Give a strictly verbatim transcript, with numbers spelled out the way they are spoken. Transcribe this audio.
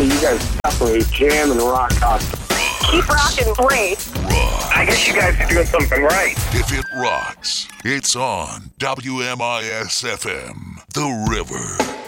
that you guys separate jam and rock out. Keep rocking, please. Rock. I guess you guys are doing something right. If it rocks, it's on W M I S F M, The River.